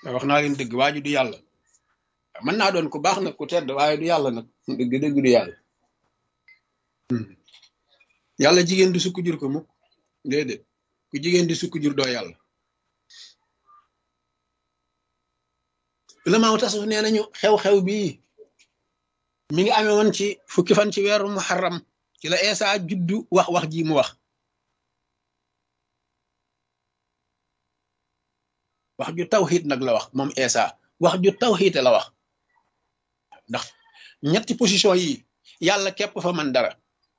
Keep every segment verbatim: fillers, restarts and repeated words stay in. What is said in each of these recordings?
wax naa leen dëgg waa ji du yàlla mën naa doon ku baax nag ku tedd waaye du yàlla nag dëgg dëgg du yàlla yàlla jigéen du sukk jur ko mukk déedéet ku jigéen di sukk jur doo yàlla ulamaaw tasawuf nee nañu xew-xew bii mi ngi amee woon ci fukki fan ci weeru muharram ci la Eesa juddu wax wax ji mu wax wax ju tawxiid nag la wax moom Eesa wax ju tawxiid la wax ndax ñetti position yi yàlla képp fa mën dara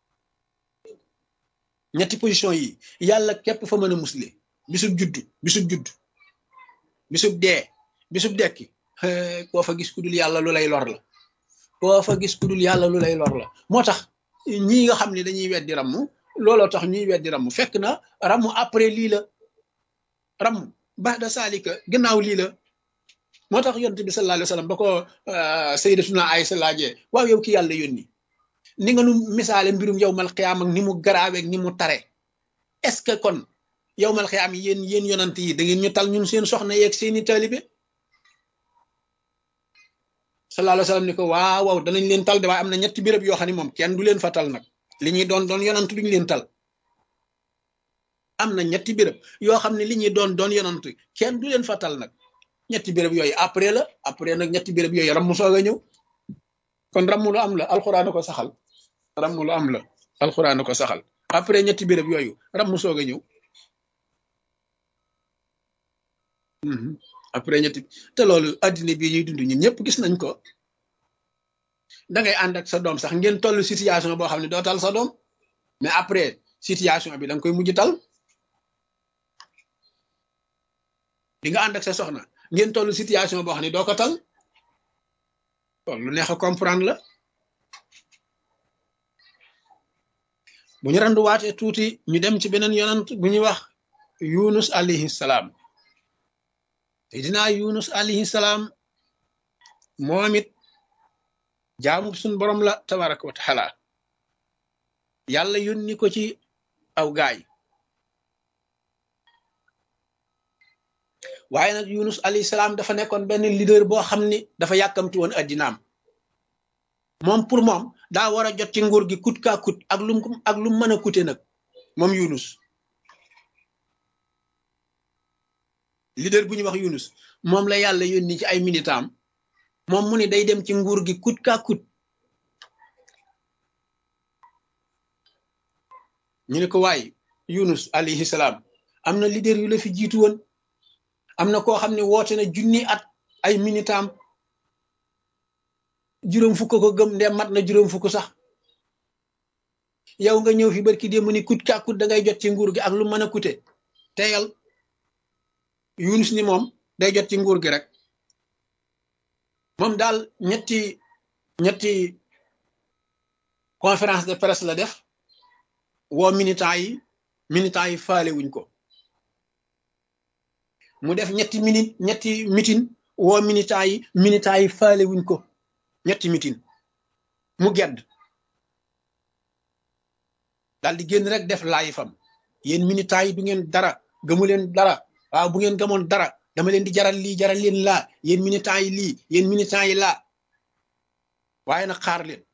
ñetti position yi yàlla képp fa mën a musle bisub juddu bisub judd bisub dee bisub dekki koo fa gis ku dul yàlla lu lay lor la koo fa gis ku dul yàlla lu lay lor la moo tax ñii nga xam ne dañuy weddi ramm looloo tax ñuy weddi ramm fekk na ramm après lii la ramm ba'da saalika gannaaw lii la moo tax yonent bi sallallahu alayhi wa sallam ba ko sayyidatuna Aysa laajee waaw yow ki yàlla yónni ni nga nu misaale mbirum yawmal qiyaam ak ni mu garaaweeg ni mu tare est-ce que kon yawmal qiyaam yéen yéen yonant yi da ngeen ñu tal ñun seen soxna yeeg seeni taalibe sallallahu alayhi wa sallam ni ko waaw waaw danañ leen tal de waaye am na ñetti béréb yoo xam ne moom kenn du leen fa tal nag li ñuy doon doon yonant duñu leen tal am na ñetti béréb yoo xam ne li ñuy doon doon yonant kenn du leen fa tal nag ñetti béréb yooyu après la après nag ñetti béréb yooyu ram mu soog a ñëw kon ram mu lu am la alxuraan ko saxal ram mu lu am la alxuraan ko saxal après ñetti béréb yooyu ram mu soog a ñëw après ñetti te loolu addina bii ñuy dund ñun ñëpp gis nañ ko da ngay ànd ak sa doom sax ngeen toll situation boo xam ne doo tal sa doom mais après situation bi da nga koy mujj tal di nga ànd ak sa soxna ngeen toll situation boo xam ne doo ko tal loolu lu neex a comprendre la bu ñu randuwaatee tuuti ñu dem ci beneen yonant bu ñuy wax Yunus alayhi salaam te dinaa Yunus alayhi salaam moom it jaamu suñ borom la tabaraka wa taala yàlla yónni ko ci aw gaay waaye nag Yunus alayhi salaam dafa nekkoon benn leader boo xam ni dafa yàkkamti woon addinaam moom pour moom daa war a jot ci nguur gi kut kaa kut ak lum ak lum mën a kute nag moom Yunus leader bu ñuy wax Yunus moom la yàlla yónni ci ay militam moom mu ni day dem ci nguur gi kut kaa kut ñu ne ko waaye Yunus alayhi salaam am na leader yu la fi jiitu woon am na koo xam ne woote na junni at ay militam juróom fukk ko gëm ndem mat na juróom fukk sax yow nga ñëw fi barki démb ni kut kaa kut da ngay jot ci nguur gi ak lu mën a kute teyal Yunus ni moom day jot ci nguur gi rek moom daal ñetti ñetti conférence de presse la def woo militants yi militants yi faale wuñ ko mu def ñetti minute ñetti meeting woo militants yi militants yi faale wuñ ko ñetti meeting mu gedd daal di génn rek def laay fam yéen militants yi du ngeen dara gëmu leen dara waaw bu ngeen gëmoon dara dama leen di jaral lii jaral leen laa yéen militants yi lii yéen militants yi laa waaye nag xaar leen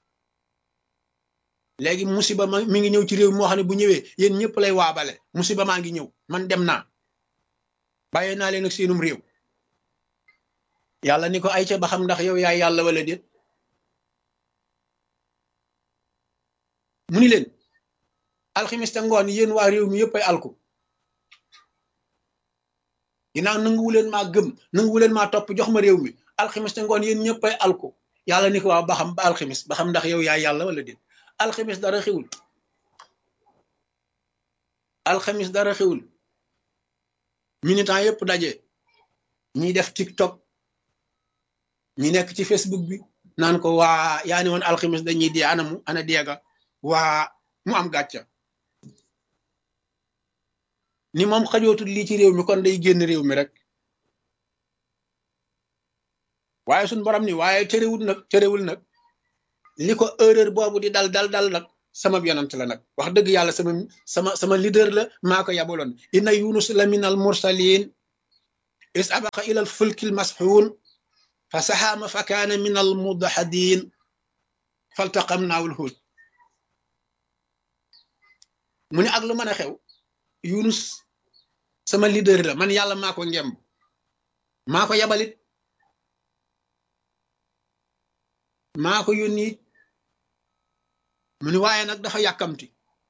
léegi musiba ma mi ngi ñëw ci réew moo xam ne bu ñëwee yéen ñëpp lay waabale musiba maa ngi ñëw man dem naa bàyyee naa leen ak seenum réew yàlla ni ko ay ca ba xam ndax yow yaay yàlla wala déet mu ni leen alximiste ngoon yéen waa réew mi yëpp ay alku ginnaaw nanguwu leen maa gëm nanguwu leen maa topp jox ma réew mi alximiste ngoon yéen ñëpp ay alku yàlla ni ko waaw ba xam ba alximis ba xam ndax yow yaay yàlla wala déet alxamis dara xewul alxamis dara xewul militant yëpp daje ñiy def TikTok ñi nekk ci Facebook bi naan ko waa yaa ni woon alxamis dañuy dee anamu ana deega waa mu am gàcca ni moom xajootul lii ci réew mi kon day génn réew mi rek waaye suñ borom ni waaye terewul nag terewul nag li ko erreur boobu di dal dal dal nag sama yonant la nag wax dëgg yàlla sama sama sama leader la maa ko yabaloon inna Yunus la minal mursalin is abaqa ila al fulki al masxuun fa saxaama fa kaana min al mudaxadiin faltaqamnaahu al xuut mu ne ak lu mën a xew Yunus sama leader la man yàlla maa ko ngemb maa ko yabalit maa ko yónni mu ne waaye nag dafa yàkkamti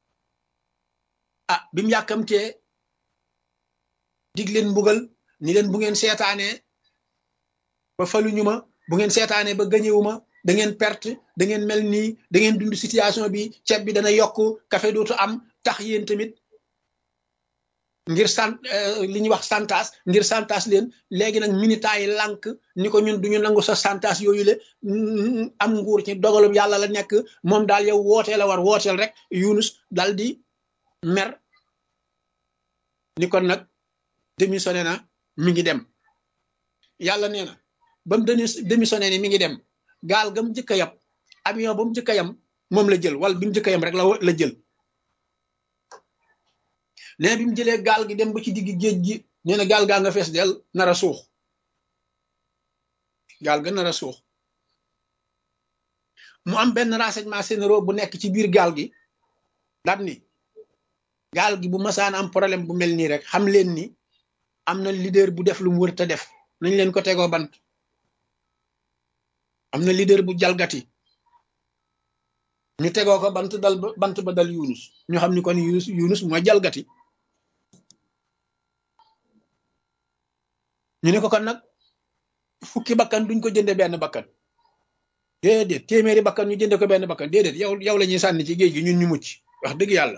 ah bi mu yàkkamtee dig leen mbugal ni leen bu ngeen seetaanee ba faluñu ma bu ngeen seetaanee ba gañewu ma da ngeen perte da ngeen mel nii da ngeen dund situation bi ceeb bi dana yokk café dootu am tax yéen tamit ngir sant li ñuy wax santas ngir santas leen léegi nag militants yi lànk ni ko ñun duñu nangu sa santas yooyu le am nguur ci dogalub yàlla la nekk moom daal yow wootee la war wooteel rek Yunus dal di mer ni kon nag démissionné na mi ngi dem yàlla nee na ba mu démissionné ni mi ngi dem gaal ga mu njëkk a yab avion ba mu njëkk a yam moom la jël wala bi mu njëkk a yam rek la la jël nee bi mu jëlee gaal gi dem ba ci digg géej gi nee na gaal gaa nga fees del nar a suux gaal ga nar a suux mu am benn renseignement généraux bu nekk ci biir gaal gi daat ni gaal gi bu masaan am problème bu mel nii rek xam leen ni am na leader bu def lu mu wër te def nañ leen ko tegoo bant am na leader bu jalgati ñu tegoo ko bant dal bant ba dal Yunus ñu xam ni kon Yunus Yunus mooy jalgati ñu ne ko kon nag fukki bakkan duñ ko jënde benn bakkan déedéet téeméeri bakkan ñu jënde ko benn bakkan déedéet yow yow la ñuy sànni ci géej gi ñun ñu mucc wax dëgg yàlla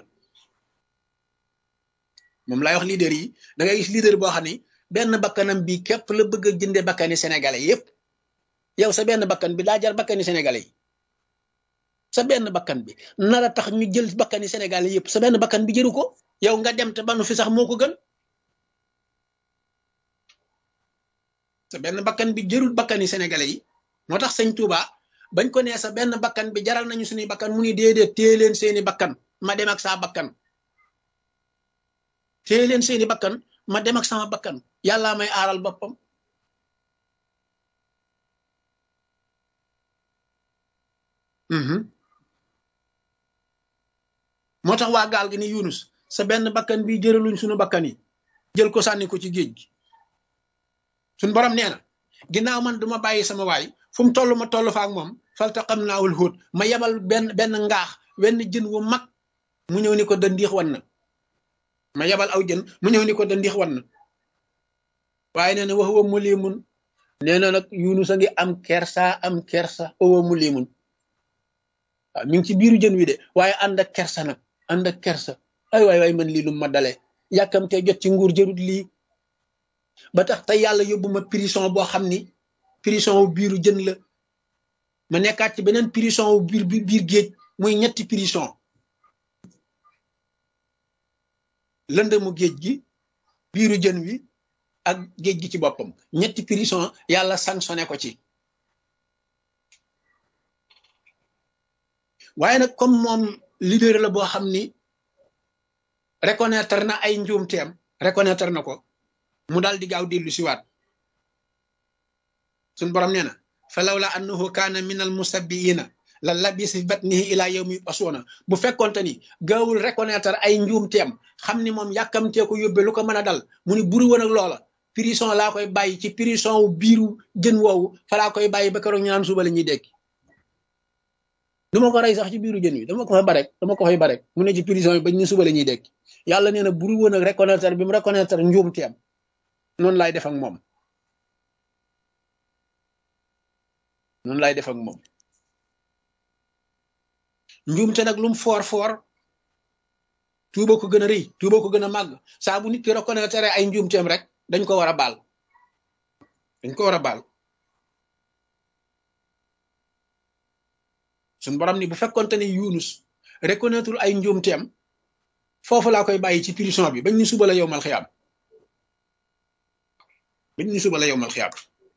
moom laay wax leader yi da ngay gis leader boo xam ni benn bakkanam bi képp la bëgg a jënde bakkani sénégalais yépp yow sa benn bakkan bi daa jar bakkani sénégalais yi sa benn bakkan bi nar a tax ñu jël bakkani sénégalais yépp sa benn bakkan bi jëru ko yow nga dem te banu fi sax moo ko gën sa benn bakkan bi jërul bakkani sénégalais yi moo tax sëñ Touba bañ ko nee sa benn bakkan bi jaral nañu suñuy bakkan mu ni déedéet téye leen seeni bakkan ma dem ak saa bakkan téye leen seeni bakkan ma dem ak sama bakkan yàllaa may aaral boppam moo tax waa gaal gi ni Yunus sa benn bakkan bi jëraluñ suñu bakkan yi jël ko sànni ko ci géej gi suñ borom nee na ginnaaw man duma bàyyi sama waay fu mu toll ma toll fa ak moom faltaqamnaahul huut ma yebal benn benn ngaax wenn jën wu mag mu ñëw ni ko da ndiix wan na ma yebal aw jën mu ñëw ni ko da ndiix wan na waaye nee na wax wa mulimun nee na nag Yunus a ngi am kersa am kersa wa mulimun waaw mi ngi ci biiru jën wi de waaye ànd ak kersa nag ànd ak kersa ay waay waay man lii lu ma dalee yàkkamtee jot ci nguur jërut lii ba tax tey yàlla yóbbu ma prison boo xam ni prison wu biiru jën la ma nekkaat ci beneen prison wu biir biir géej muy ñetti prison lëndëmu géej gi biiru jën wi ak géej gi ci boppam ñetti prison yàlla sanctionné ko ci waaye nag comme moom leader la boo xam ni reconnaître na ay njuumteem reconnaître na ko mu daal di gaaw dellu siwaat suñ borom nee na fa lawla annahu kaana min al musabbiina la labisa fi batnihi ila yawmi yub'asuuna bu fekkonte ni gaawul reconnaître ay njuumteem xam ni moom yàkkamtee ko yóbbe lu ko mën a dal mu ni buri woon ak loola prison laa koy bàyyi ci prison wu biiru jën woowu fa laa koy bàyyi ba keroog ñu naan suba la ñuy dekki du ma ko rey sax ci biiru jën wi dama ko fay barek dama ko fay barek mu ne ci prison yi ba ñu suba la ñuy dekki yàlla nee na buri woon ak reconnaître bi mu reconnaître njuumteem noonu laay def ak moom noonu laay def ak moom njuumte nag lu mu foor foor tuuba ko gën a rëy tuuba ko gën a màgg saa bu nit ki reconnaître ay njuumteem rek dañ ko war a baal dañ ko war a baal suñ borom ni bu fekkonte ni Yunus reconnaître ay njuumteem foofu laa koy bàyyi ci prison bi bañ ñu suba la yowmal xiyaam bañ ñu suba la yowmal xiyaam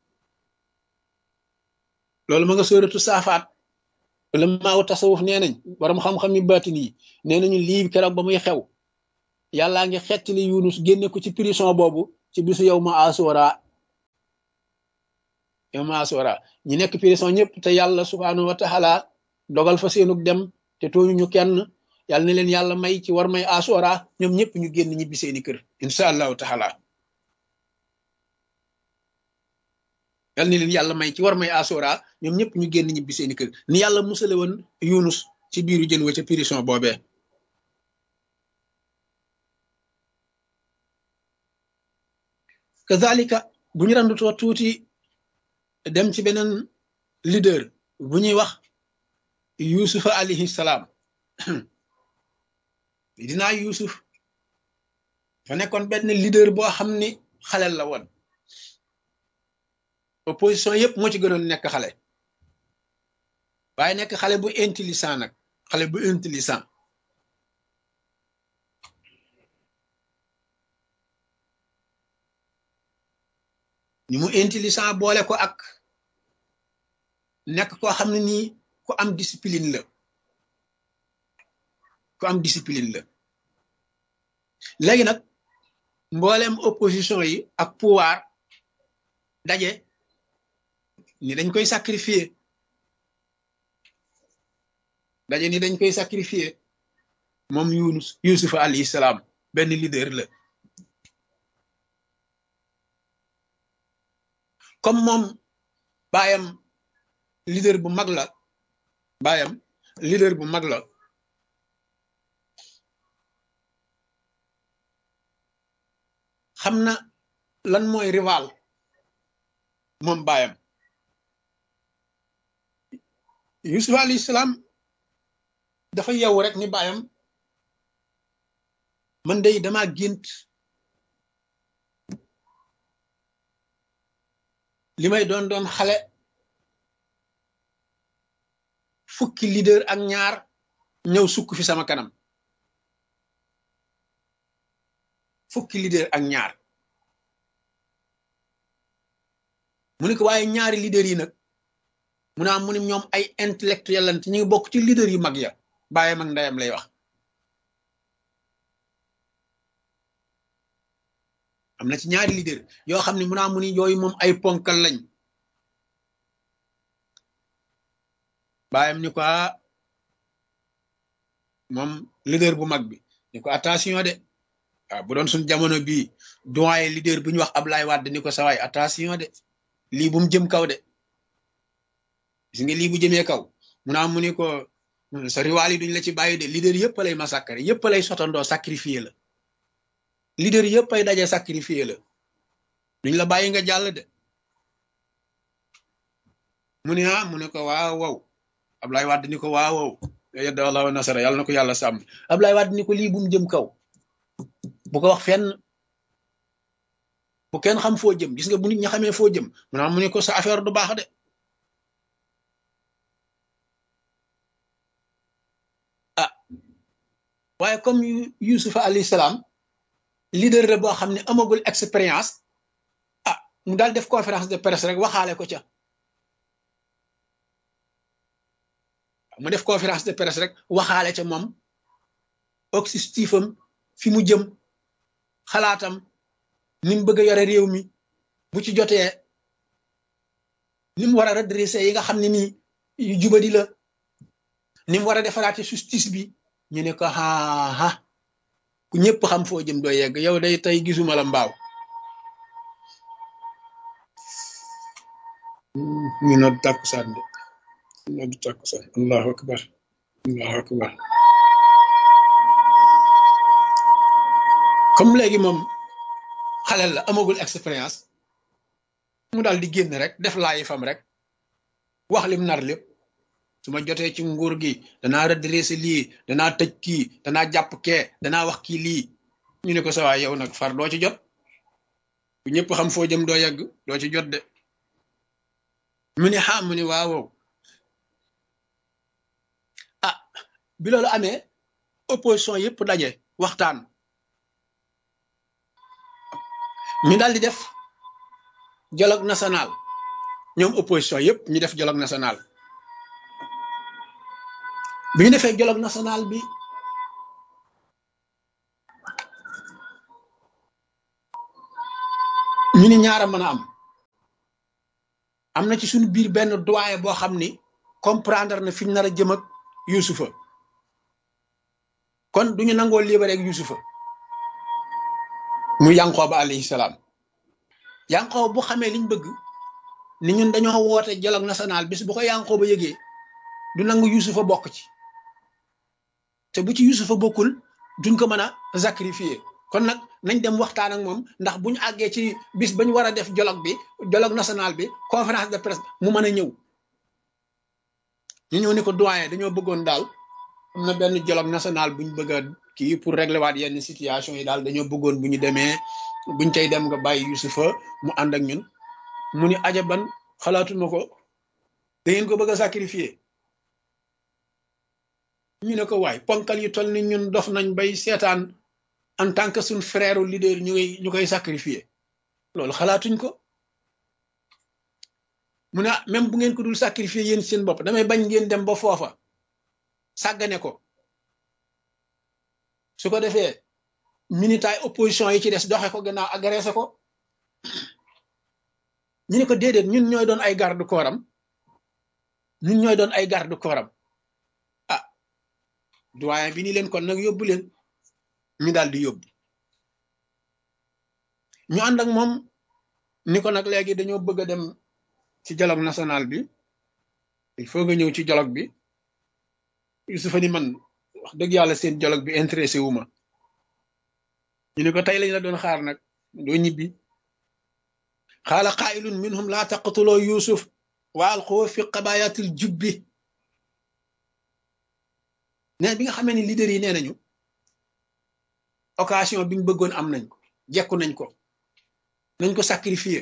loolu ma nga sóoratu saafaat wala maaw tasawuf nee nañ borom xam-xam yi baatin yi nee nañu lii keroog ba muy xew yàllaa ngi xettali Yunus génne ko ci prison boobu ci bisu yow ma asura yow ma asura ñi nekk prison ñëpp te yàlla subhanahu wa taala dogal fa seenug dem te tooñu ñu kenn yàlla na leen yàlla may ci war may asura ñoom ñëpp ñu génn ñibbi seeni kër insha allahu taala yàlla na leen yàlla may ci war may asura ñoom ñëpp ñu génn ñibbi seeni kër ni yàlla musale woon Yunus ci biiru jën wa ca prison boobee kazalika bu ñu randutoo tuuti dem ci beneen leader bu ñuy wax yusufa alayhi salaam dinaa yusuf fa nekkoon benn leader boo xam ni xalel la woon opposition yëpp moo ci gënoon nekk xale waaye nekk xale bu intelligent nag xale bu intelligent ni mu intelligent boole ko ak nekk koo xam ne nii ku am discipline la ku am discipline la léegi nag mboolem opposition yi ak pouvoir daje ni dañ koy sacrifier daje ni dañ koy sacrifier moom Yunus Yusuf alayhi salaam benn leader la comme moom baayam leader bu mag la baayam leader bu mag la xam na lan mooy rival moom baayam Yusuf alayhi salaam dafa yeewu rek ni baayam man day dama gént li may doon doon xale fukki leader ak ñaar ñëw sukk fi sama kanam fukki leader ak ñaar mu ne ko waaye ñaari leader yi nag mu naa mu ne ñoom ay intellectuel lan te ñu ngi bokk ci leader yu mag ya baayam ak ndeyam lay wax am na ci ñaari leader yoo xam ne mu naa mu ni yooyu moom ay ponkal lañ baayam ni ko moom leader bu mag bi ni ko attention de waaw bu doon suñ jamono bii doyen leader bu ñu wax Ablaye Wade ni ko sawaay attention de lii bu mu jëm kaw de gis nga lii bu jëmee kaw mu naa mu ni ko sa riwaal yi duñ la ci bàyyi de leader yëpp lay massacrer yëpp lay sotandoo sacrifier la leader yëpp ay daje sacrifier la duñ la bàyyi nga jàll de mu ne ah mu ne ko waaw wow Ablaye Wade ni ko waaw wow yadda Allahu nasara yàlla na ko yàlla sàmm Ablaye Wade ni ko lii bu mu jëm kaw bu ko wax fenn bu kenn xam foo jëm gis nga bu nit ñi xamee foo jëm mu ne mu ne ko sa affaire du baax de ah waaye comme Yusufa alayhi salaam leader la boo xam ne amagul expérience ah mu daal def conférence de presse rek waxaale ko ca mu def conférence de presse rek waxaale ca moom objectifam fi mu jëm xalaatam ni mu bëgg a yore réew mi bu ci jotee ni mu war a redresser yi nga xam ne nii yu jubadi la ni mu war a defaraate justice bi ñu ne ko aa ku ñëpp xam foo jëm doo yegg yow day tey gisuma la mbaaw ñu nodd tàkkusaan de nodd tàkkusaan allahu akbar allahu akbar comme léegi moom xalel la amagul expérience mu daal di génn rek def laayi fam rek wax lim nar lépp su ma jotee ci nguur gi danaa redresser lii danaa tëj kii danaa jàpp kee danaa wax kii lii ñu ne ko sa waay yow nag far doo ci jot bu ñëpp xam foo jëm doo yegg doo ci jot de mu ne xam mu ne waaw ah bi loolu amee opposition yëpp daje waxtaan ñu daal di def dialogue national ñoom opposition yëpp ñu def dialogue national bi ñu defee dialogue national bi ñu ni ñaara mën a am am na ci suñu biir benn doyen boo xam ni comprendre na fi ñu nar a jëm ak Yuusufa kon duñu nangoo libéré ak Yuusufa mu Yanqooba alayhi salaam Yanqooba bu xamee liñ bëgg ni ñun dañoo woote dialogue national bis bu ko Yanqooba yëgee du nangu Yuusufa bokk ci te bu ci Yuusufa bokkul duñ ko mën a sacrifier kon nag nañ dem waxtaan ak moom ndax bu ñu àggee ci bis ba ñu war a def dialogue bi dialogue national bi conférence de presse mu mën a ñëw ñu ñëw ni ko doyen dañoo bëggoon daal am na benn dialogue national bu ñu bëgg a kii pour régler waat yenn situation yi daal dañoo bëggoon bu ñu demee buñ tey dem nga bàyyi Yuusufa mu ànd ak ñun mu ni ajaban xalaatuma ko da ngeen ko bëgg a sacrifier ñu ne ko waay ponkal yu toll ni ñun dof nañ bay seetaan en tant que suñ frère leader ñu koy ñu koy sacrifier loolu xalaatuñ ko mu ne même bu ngeen ko dul sacrifier yéen seen bopp damay bañ ngeen dem ba foofa sàggane ko su ko defee militaay opposition yi ci des doxe ko gannaaw agressé ko ñu ne ko déedéet ñun ñooy doon ay garde corps am ñun ñooy doon ay garde corps am ah doyen bi ni leen kon nag yóbbu leen ñu daal di yóbbu ñu ànd ak moom ni ko nag léegi dañoo bëgg a dem ci dialogue national bi il faut nga ñëw ci dialogue bi Yuusufa ni man wax dëgg yàlla seen dialogue bi intéressé wu ma ñu ne ko tey lañ la doon xaar nag doo ñibbi xaala qaa'ilun minhum laa taqtuloo Yuusuf wa alquuhu fi qabaayatil jubbi ne bi nga xamee ni leader yi nee nañu occasion bi ñu bëggoon am nañ ko jekku nañ ko nañ ko sacrifier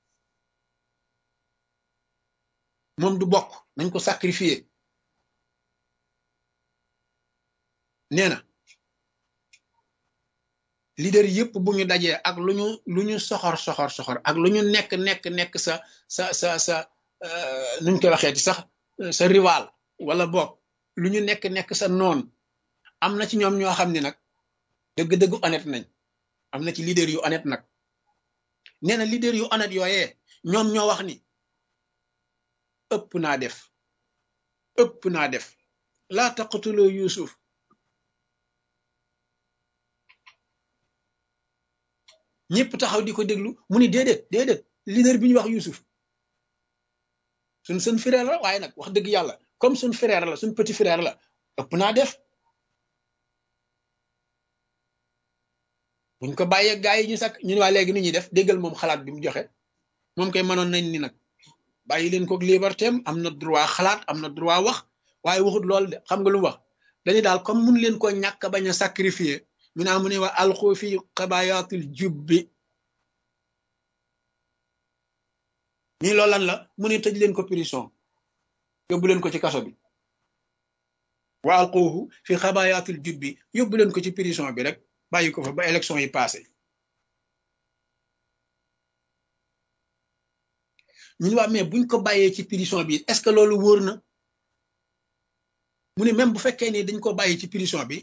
moom du bokk nañ ko sacrifier nee na leader yëpp bu ñu dajee ak lu ñu lu ñu soxor soxor soxor ak lu ñu nekk nekk nekk sa sa sa sa nuñ koy waxee ci sax sa rival wala bokk lu ñu nekk nekk sa noon am na ci ñoom ñoo xam ne nag dëgg-dëgg honnête nañ am na ci leader yu honnête nag nee na leader yu honnête yooyee ñoom ñoo wax ni ëpp naa def ëpp naa def laa taqtuloo Yuusuf ñëpp taxaw di ko déglu mu ni déedéet déedéet leader bi ñu wax Yuusuf suñ suñ frère la waaye nag wax dëgg yàlla comme suñ frère la suñ petit frère la ëpp naa def buñ ko bàyyee gaa yi ñu sakk ñu ne waa léegi ni ñuy def déggal moom xalaat bi mu joxe moom koy mënoon nañ ni nag bàyyi leen koog liberté am na droit xalaat am na droit wax waaye waxut lool de xam nga lu mu wax dañu daal comme mun leen ko ñàkk bañ a sacrifier mu naa mu ne waa alxu fi qabayatil jubbi nii loolu lan la mu ne tëj leen ko prison yóbbu leen ko ci kaso bi wa alquhu fi qabayatil jubbi yóbbu leen ko ci prison bi rek bàyyi ko fa ba élection yi passé ñu ne waa mais buñ ko bàyyee ci prison bi est-ce que loolu wóor na mu ne même bu fekkee ni dañ ko bàyyi ci prison bi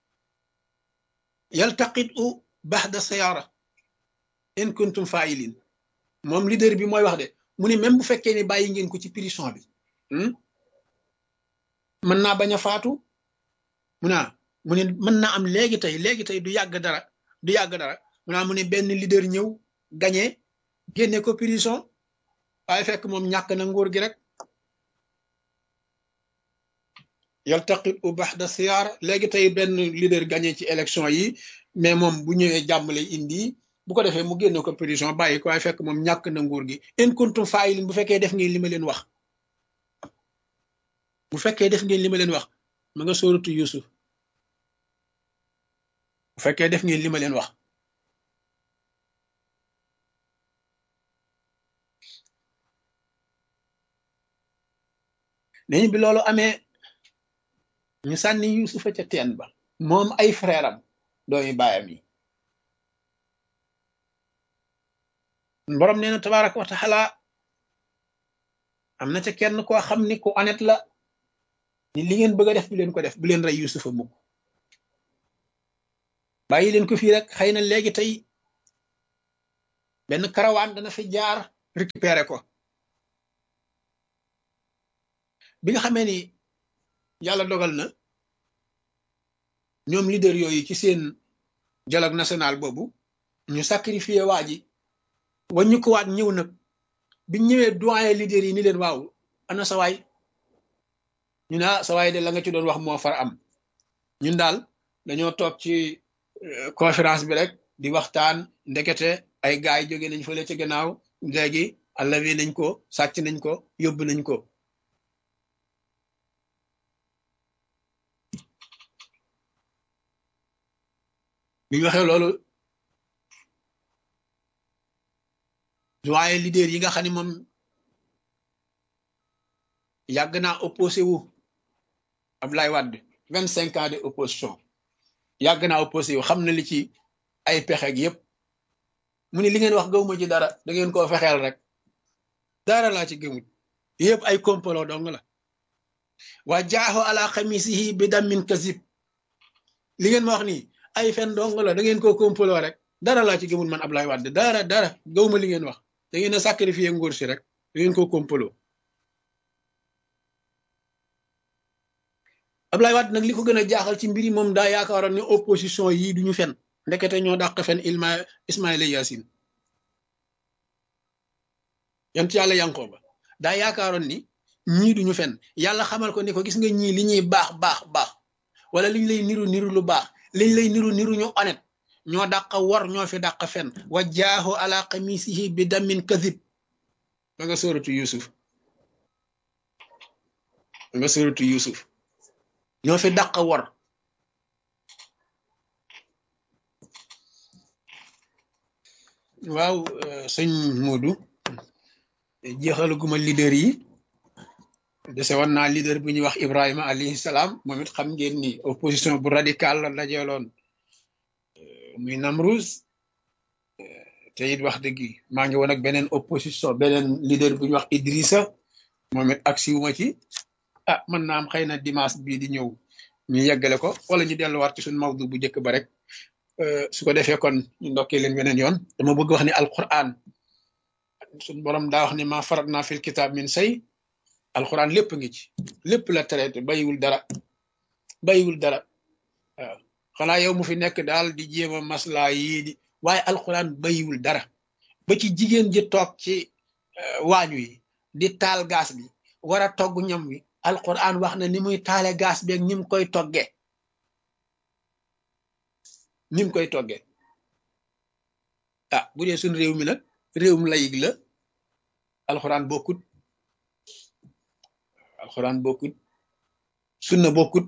yaltaqit u baxda sayara in kuntum fa'ilin moom leader bi mooy wax de mu ne même bu fekkee ni bàyyi ngeen ko ci prison bi mën naa bañ a faatu mu naa mu ne mën naa am léegi tey léegi tey du yàgg dara du yàgg dara mu naa mu ne benn leader ñëw gañe génne ko prison waaye fekk moom ñàkk na nguur gi rek yaltaqit u baxda siyaara léegi tey benn leader gagné ci élection yi mais moom bu ñëwee jàmm lay indi bu ko defee mu génne ko prison bàyyi ko waaye fekk moom ñàkk na nguur gi in kuntum faa'ilin bu fekkee def ngeen li ma leen wax bu fekkee def ngeen li ma leen wax ma nga sóoratu Yuusuf bu fekkee def ngeen li ma leen wax neñ bi loolu amee ñu sànni Yuusufa ca teen ba moom ay frère am doomi baayam yi borom nee na tabaaraka wa taala am na ca kenn koo xam ni ku honnête la ni li ngeen bëgg a def bu leen ko def bu leen rey Yuusufa mukk bàyyi leen ko fii rek xëy na léegi tey benn karawaan dana fi jaar récupérer ko bi nga xamee ni yàlla dogal na ñoom leader yooyu ci seen dialogue national boobu ñu sacrifié waa ji wañu ko waat ñëw nag bi ñëwee doyen leader yi ni leen waaw ana sawaay ñu ne ah sawaay de la nga ci doon wax moo far am ñun daal dañoo toog ci conférence bi rek di waxtaan ndekete ay gaay yi jóge nañ fële ca gannaaw léegi allawe nañ ko sàcc nañ ko yóbbu nañ ko bi ñu waxee loolu waaye leader yi nga xam ne moom yàgg naa opposé wu Abdoulaye Wade vingt cinq ans de opposition yàgg naa opposé wu xam na li ci ay pexe ak yëpp mu ne li ngeen wax gëwuma ci dara da ngeen koo fexeel rek dara laa ci gëmut yëpp ay complot dong la wa jaaxo ala xamisihi bi damin kasib li ngeen ma wax nii ay fen dong la da ngeen koo complot rek dara laa ci gëmut man Abdoulaye Wade dara dara gëwuma li ngeen wax da ngeen a sacrifié nguur si rek da ngeen koo complot Abdoulaye Wade nag li ko gën a jaaxal ci mbiri moom daa yaakaaroon ne opposition yii duñu fen ndekete ñoo dàq fen ilma Ismaïla Yaasin yant yàlla Yankooba daa yaakaaroon ni ñii duñu fen yàlla xamal ko ni ko gis nga ñii li ñuy baax baax baax wala liñ lay niru niru lu baax liñ lay niru niru ñu honnête ñoo dàq wor ñoo fi dàq fen wa jaahu ala qamisihi bi damin kadib ba nga sóoratu Yusuf ba nga sóoratu Yusuf ñoo fi dàq wor waaw sëñ Modou jeexalaguma leader yi dese woon naa leader bu ñuy wax Ibrahima alayhi salaam moom it xam ngeen ni opposition bu radical la dajeeloon muy Namrouz te it wax dëgg maa ngi woon ak beneen opposition beneen leader bu ñuy wax Idrissa moom it ak siwuma ci ah mën naa am xëy na dimanche bii di ñëw ñu yeggale ko wala ñu delluwaat ci suñ mawdu bu njëkk ba rek su ko defee kon ñu ndokkee leen weneen yoon dama bëgg wax ni alquran suñ borom daa wax ni ma farat naa fil kitab min say alquran lépp ngi ci lépp la traité bayiwul dara bayiwul dara waaw xanaa yow mu fi nekk daal di jéem a maslaa yii di waaye alquran bayiwul dara ba ci jigéen ji toog ci waañu yi di taal gaas bi war a togg ñam wi alquran wax na ni muy taale gaas beeg ni mu koy toggee ni mu koy toggee ah bu dee suñ réew mi nag réewum layig la alquran bokkut alquran bokkut sunna bokkut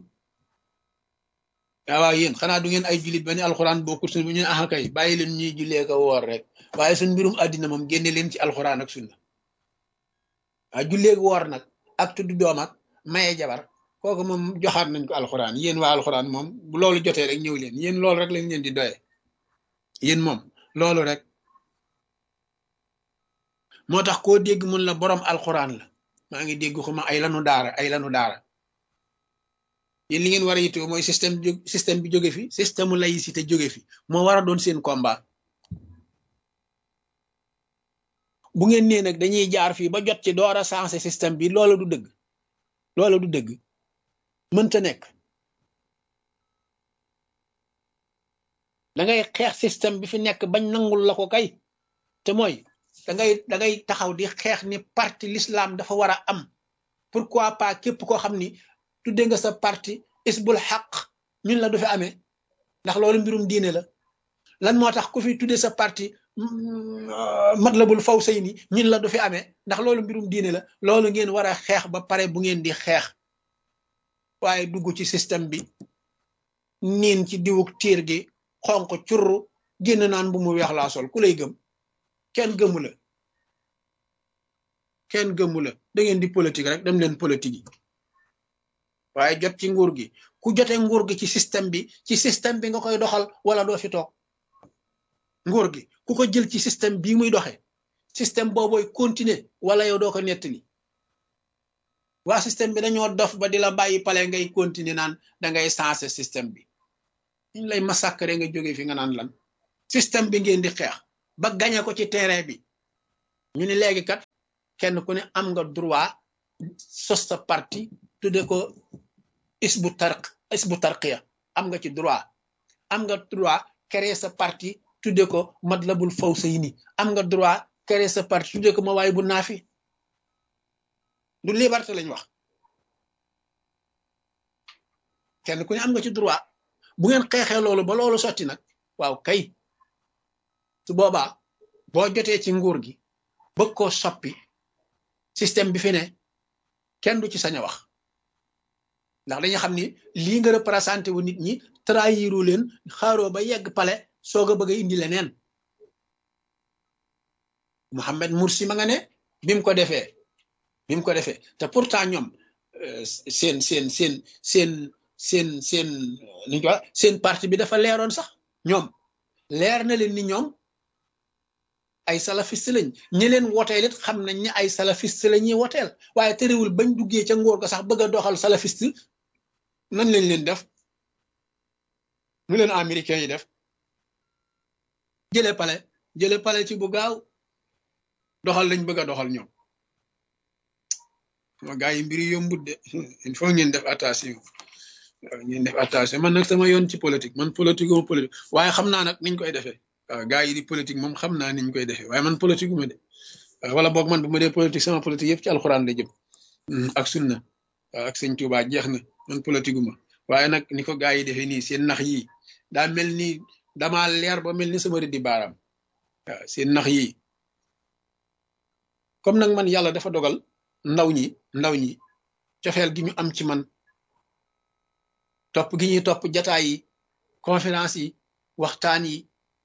waaw yéen xanaa du ngeen ay jullit ba ne alquran bokkut suñ bu ñu ah kay bàyyi leen ñuy jullee ko woor rek waaye suñ mbirum àddina moom génne leen ci alquran ak sunna waaw jullee woor nag ak tudd doom ak maye jabar kooku moom joxaat nañ ko alxuraan yéen waa alxuraan moom bu loolu jotee rek ñëw leen yéen loolu rek lañ leen di doye yéen moom loolu rek moo tax koo dégg mun la borom alxuraan la maa ngi dégg xuma ay lanu daara ay lanu daara yéen li ngeen war a yittewoo mooy système système bi jóge fi système mu laïcité jóge fi moo war a doon seen combat bu ngeen nee nag dañuy jaar fii ba jot ci door a sensé système bi loolu du dëgg loolu du dëgg mënta nekk da ngay xeex système bi fi nekk bañ nangul la ko kay te mooy da ngay da ngay taxaw di xeex ni parti l'islam dafa war a am pourquoi pas képp koo xam ni tudde nga sa parti isbul xaq ñun la du fi amee ndax loolu mbirum diine la lan moo tax ku fi tudde sa parti matlabul fawsayni ñun la du fi amee ndax loolu mbirum diine la loolu ngeen war a xeex ba pare bu ngeen di xeex waaye dugg ci système bi niin ci diwuk tiir gi xonq curru génn naan bu mu weex laa sol ku lay gëm kenn gëmu la kenn gëmu la da ngeen di politique rek dem leen politique yi waaye jot ci nguur gi ku jote nguur gi ci système bi ci système bi nga koy doxal wala doo fi toog nguur gi ku ko jël ci système bii muy doxe système boobooy continuer wala yow doo ko nettali waa système bi dañoo dof ba di la bàyyi pale ngay continuer naan da ngay sensé système bi ñu lay massacrer nga jóge fi nga naan lan système bi ngeen di xeex ba gañe ko ci terrain bi ñu ni léegi kat kenn ku ne am nga droit sos sa parti tudde ko isbu tarq isbu tarqiya am nga ci droit am nga droit créer sa parti tudde ko matlabul fawsayni am nga droit créer sa parti tudde ko mawaay bu naafi du liberté lañ wax kenn ku ne am nga ci droit bu ngeen xeexee loolu ba loolu sotti nag waaw kay su boobaa boo jotee ci nguur gi bëgg koo soppi système bi fi ne kenn du ci sañ a wax ndax dañu xam ni lii nga représenté wu nit ñi trahiru leen xaaroo ba yegg pale soog a bëgg a indi leneen Mohamed Morsi ma nga ne bi mu ko defee bi mu ko defee te pourtant ñoom seen seen seen seen seen seen ni ñu ko wax seen parti bi dafa leeroon sax ñoom leer na leen ni ñoom ay salafiste lañ ñi leen woteel it xam nañ ne ay salafiste la ñuy woteel waaye terewul bañ duggee ca ngóor ga sax bëgg a doxal salafiste nan lañ leen def nu leen américains yi def jële pale jële pale ci bu gaaw doxal lañ bëgg a doxal ñoom ma gaa yi mbiri yombut de il faut ngeen def attention ngeen def attention man nag sama yoon ci politique man politique uma politique waaye xam naa nag niñ koy defee waaw gaa yi di politique moom xam naa niñ koy defee waaye man politique uma de wala boog man bu ma dee politique sama politique yëpp ci alxuraan la jëm ak sunna ak sëñ Tuubaa jeex na man politique uma waaye nag ni ko gaa yi defee nii seen nax yi daa mel ni damaa leer ba mel ni sama rëddi baaraam waaw seen nax yi comme nag man yàlla dafa dogal ndaw ñi ndaw ñi cofeel gi ñu am ci man topp gi ñuy topp jataay yi conférence yi waxtaan yi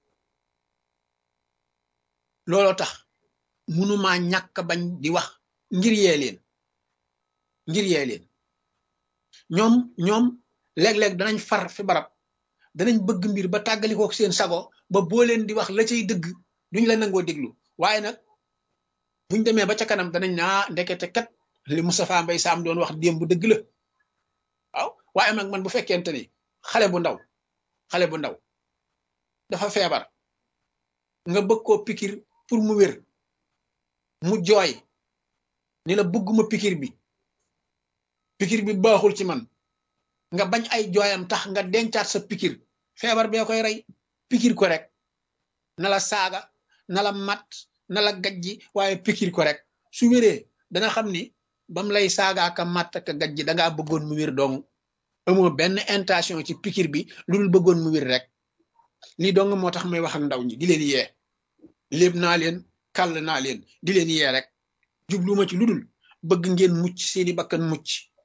looloo tax mënumaa ñàkk bañ di wax ngir yee leen ngir yee leen ñoom ñoom léeg-léeg danañ far fi barab danañ bëgg mbir ba tàggalikook seen sago ba boo leen di wax la cay dëgg duñ la nangoo déglu waaye nag buñ demee ba ca kanam danañ naa ndekete kat li Moustapha Mbaye Sam doon wax démb bu dëgg la waaw waaye nag man bu fekkente ni xale bu ndaw xale bu ndaw dafa feebar nga bëgg koo pikir pour mu wér mu jooy ni la bëgguma pikir bi pikir bi baaxul ci man nga bañ ay jooyam tax nga dencaat sa pikir feebar bee koy rey pikir ko rek na la saaga na la mat na la gajji waaye pikir ko rek su wéree dana xam ni bam lay saagaaka mat ak gajji dangaa bëggoon mu wér dong amoo benn intention ci pikir bi lu dul bëggoon mu wér rek lii dong moo tax may wax ak ndaw ñi di leen yee léeb naa leen kàll naa leen di leen yee rek jubluma ci lu dul bëgg ngeen mucc seeni bakkan mucc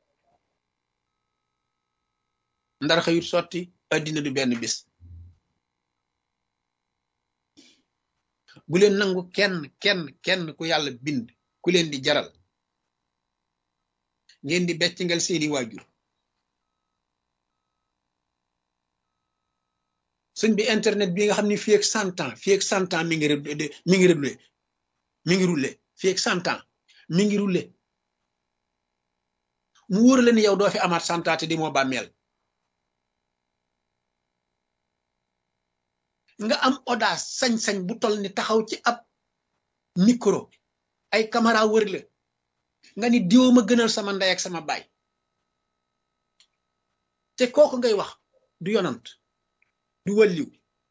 ndar xëyut sotti addina du benn bis bu leen nangu kenn kenn kenn ku yàlla bind ku leen di jaral ngeen di beccingal seeni waajur sëñ bi internet bi nga xam ni fii ak cent ans fii ak cent ans mi ngi mi ngi roulé mi ngi roulé fii ak cent ans mi ngi roulé mu wóor la ni yow doo fi amaat cent ans te di moo bàmmeel nga am audace sañ-sañ bu toll ni taxaw ci ab micro ay caméra wër la nga ni diw ma gënal sama ndey ak sama baay te kooku ngay wax du yonant du wàlliw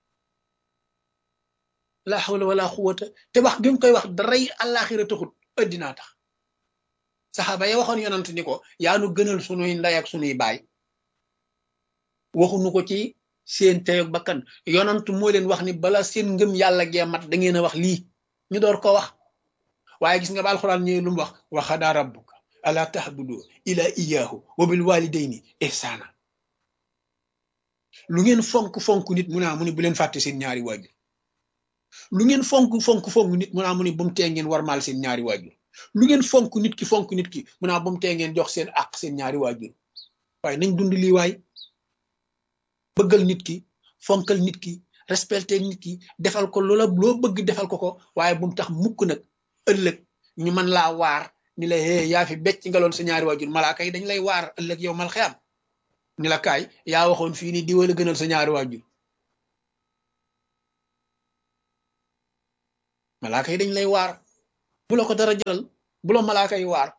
la hawla wala quwwata te wax gi nga koy wax daray àllaaxira taxut addinaa tax saxaaba ya waxoon yonant ni ko yaa nu gënal sunuy ndey ak sunuy baay waxuñu ko ci seen teyoog bakkan yonant moo leen wax ni bala seen ngëm yàlla gee mat da ngeen a wax lii ñu door ko wax waaye gis nga ba alxuraan ñëwee lu mu wax wa qadaa rabbuka ala tahbudu ila iyyahu wa bil walidayni ihsana lu ngeen fonk fonk nit mu naa mu ni bu leen fàtte seen ñaari waajur lu ngeen fonk fonk fonk nit mu naa mu ni bu mu tee ngeen warmaal seen ñaari waajur lu ngeen fonk nit ki fonk nit ki mu naa bu mu tee ngeen jox seen àq seen ñaari waajur waaye nañ dund lii waay bëggal nit ki fonkal nit ki respecté nit ki defal ko loola loo bëgg defal ko ko waaye bu mu tax mukk nag ëllëg ñu mën laa waar ni la hee yaa fi becc nga loon sa ñaari waajur malaaka yi dañ lay waar ëllëg yow mal xiyam ni la kaay yaa waxoon fii ni di wala gënal sa ñaari waajur malaaka yi dañ lay waar bu la ko dara jaral bu la malaaka yi waar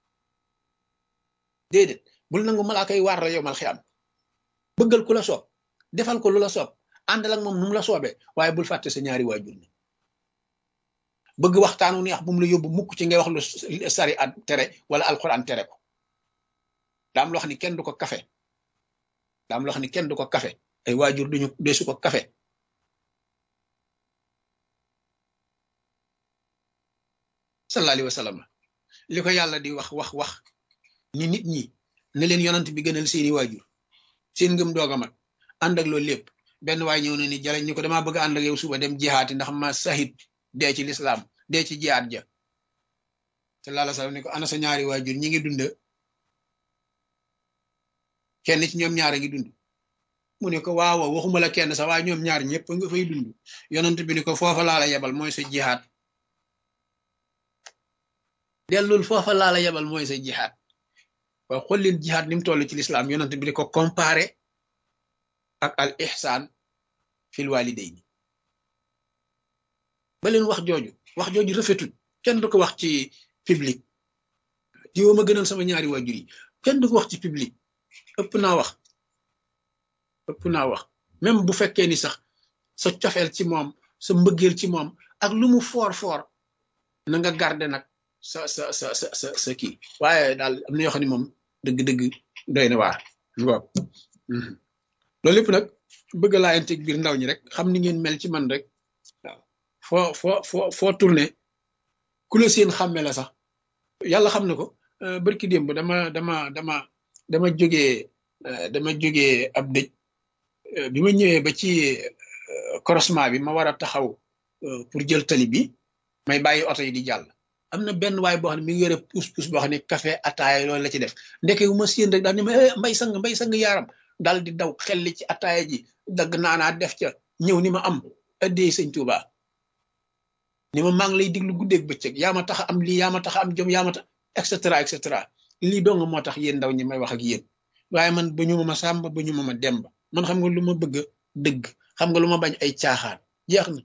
déedéet bul nangu malaaka yi waar la yow mal xiyaam bëggal ku la soob defal ko lu la soob àndal ak moom nu mu la soobee waaye bul fàtte sa ñaari waajur ni bëgg waxtaanu neex bu mu la yóbbu mukk ci ngay wax lu sari at tere wala alquran tere ko daam loo xam ni kenn du ko kafe daam loo xam ni kenn du ko kafe ay waajur duñu deesu ko kafe sallallahu alayhi wa sallam li ko yàlla di wax wax wax ni nit ñi ne leen yonant bi gënal seeni waajur seen ngëm doog a mat ànd ak loolu lépp benn waay ñëw na ni jaleñ ñu ko damaa bëgg ànd ak yow suba dem jihaati ndax ma sahit dee ci lislaam dee ci jihaat ja sallallahu alayhi wa sallam ni ko ana sa ñaari waajur ñi ngi dund kenn ci ñoom ñaar a ngi dund mu ne ko waaw waxuma la kenn sax waaye ñoom ñaar ñëpp nga fay dund yonant bi ni ko foofa laa la yebal mooy sa jihaat dellul foofa laa la yebal mooy sa jihaat waaye xool leen jihaat ni mu toll ci lislaam yonant bi di ko comparé ak al ihsaan fil walidayni ba leen wax jooju wax jooju rafetul kenn du ko wax ci public diwa ma gënal sama ñaari waajur yi kenn du ko wax ci public ëpp naa wax ëpp naa wax même bu fekkee ni sax sa cofeel ci moom sa mbëggeel ci moom ak lu mu foor foor na nga garder nag sa sa sa sa sa sa kii waaye daal am na yoo xam ne moom dëgg-dëgg doy na waar waaw loolu lépp nag bëgg laa integ biir ndaw ñi rek xam ni ngeen mel ci man rek waaw foo foo foo foo tourné ku la seen xàmme la sax yàlla xam na ko barki démb dama dama dama dama jógee dama jógee ab dëj bi ma ñëwee ba ci croisement bi ma war a taxaw pour jël tali bi may bàyyi oto yi di jàll am na benn waay boo xam ne mi ngi yore puus-puus boo xam ne café ataaya loolu la ci def ndeke wu ma séen rek daal ni ma mbay sang mbay sang yaaram daal di daw xel li ci ataaya ji dagg naanaa def ca ñëw ni ma am addee sëñ Tuuba ni ma maa ngi lay diglu guddeeg bëccëg yaa ma tax am lii yaa ma tax am jom yaa ma tax et cetera et cetera lii dong moo tax yéen ndaw ñi may wax ak yéen waaye man ba ñu ma ma sàmba ba ñu ma ma demba man xam nga lu ma bëgg dëgg xam nga lu ma bañ ay caaxaan jeex na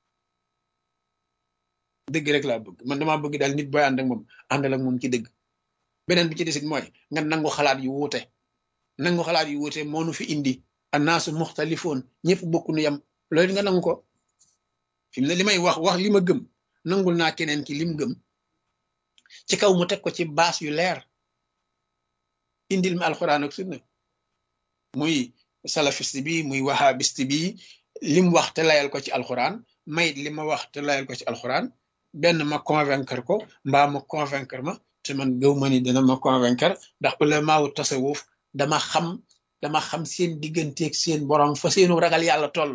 dëgg rek laa bëgg man damaa bëgg daal nit booy ànd ak moom àndal ak moom ci dëgg beneen bi ci desit mooy nga nangu xalaat yu wuute nangu xalaat yu wuute moo nu fi indi annaasu muxtalifoon ñëpp bokku nu yam loolu nga nangu ko fi mu ne li may wax wax li ma gëm nangul naa keneen ki lim gëm ci kaw mu teg ko ci baas yu leer indil ma alxuraan ak sunna muy salafiste bi muy wahabiste bi lim wax te layal ko ci alxuraan mayit li ma wax te layal ko ci alxuraan benn ma convaincre ko mbaa ma convaincre ma te man gëw ma ni dina ma convaincre ndax ulamaawu tasawuf dama xam dama xam seen digganteeg seen borom fa seenu ragal yàlla toll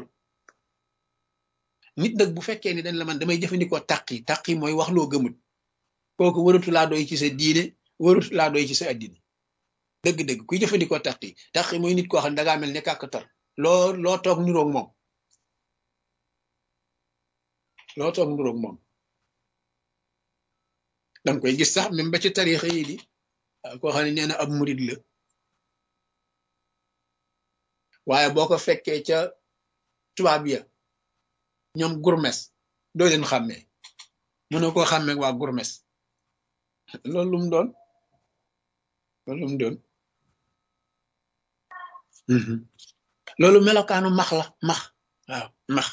nit nag bu fekkee ni dañ la man damay jëfandikoo taqi taqi mooy wax loo gëmut kooku waratu laa doy ci sa diine waratu laa doy ci sa addina dëgg-dëgg kuy jëfandikoo taqi taqi mooy nit koo xam ne dangaa mel ne kàkkatar loo loo toog niroog moom loo toog niroog moom danga koy gis sax même ba ci tarixa yi di koo xam ne nee na ab murid la waaye boo ko fekkee ca tubaab ya ñoom gurmes doo leen xàmmee mënoo koo xàmmee waa gurmes loolu lu mu doon loolu lu mu doon loolu melokaanu max la max waaw max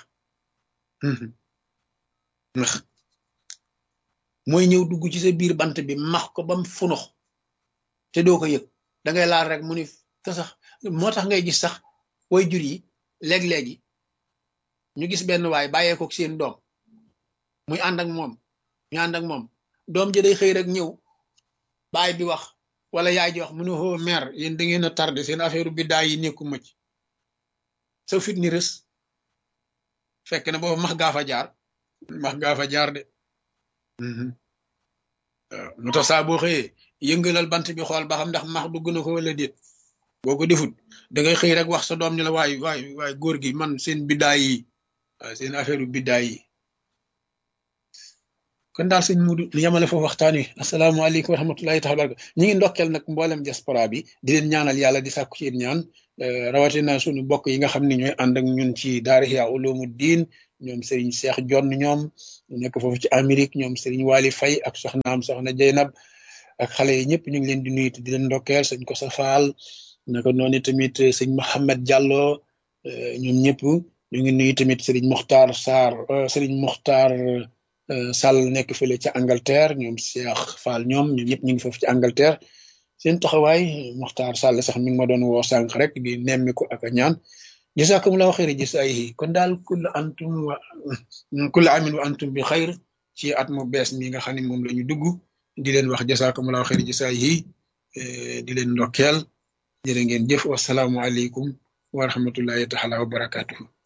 max mooy ñëw dugg ci sa biir bant bi max ko bam funux te doo ko yëg da ngay laal rek mu ni te sax moo tax ngay gis sax way jur yi léeg-léegi ñu gis benn waay bàyyeekook seen doom muy ànd ak moom ñu ànd ak moom doom ji day xëy rek ñëw baay bi wax wala yaay ji wax mu ne hoo mère yéen da ngeen a tardé seen affaire bi daay yi nekku mëcc sa fit ni rës fekk na boobu max gaa fa jaar max gaa fa jaar de waaw mu tax saa boo xëyee yëngalal bant bi xool ba xam ndax max dugg na ko wala déet boo ko defut da ngay xëy rek wax sa doom ni la waay waay waay góor gi man seen biddaay yi waaw seen affaire biddaay yi kon daal sëñ Mudu ñu yamale foofu waxtaan wi asalaamaaleykum wa rahmatullahi taala baraka ñi ngi ndokkeel nag mboolem diaspora bi di leen ñaanal yàlla di sàkku ci ñaan rawatina suñu bokk yi nga xam ne ñooy ànd ak ñun ci daara Ihya Ulumuddin ñoom Serigne Cheikh Jonn ñoom nekk foofu ci Amérique ñoom Serigne Wali Faye ak soxnaam soxna Jeynab ak xale yi ñëpp ñu ngi leen di nuyu di leen ndokkeel sëñ ko sa faal naka noonu tamit sëñ Mohamed Diallo ñoom ñëpp ñu ngi nuyu tamit Serigne Mokhtar Sarr Serigne Mokhtar Sall nekk fële ca Angleterre ñoom Cheikh Fall ñoom ñoom ñëpp ñu ngi foofu ci Angleterre seen taxawaay Mokhtar Sall sax mi ngi ma doon woo sànq rek di nemmi ko ak a ñaan jazakumullahu xayri jazaa'ihi kon daal kullu antum wa kullu amin wa antum bi xayr ci at mu bees mi nga xam ne moom la ñu dugg di leen wax jazakumullahu xayri jazaa'ihi di leen ndokkeel jërë ngeen jëf wasalaamu aleykum wa rahmatullahi taala wa barakatuhu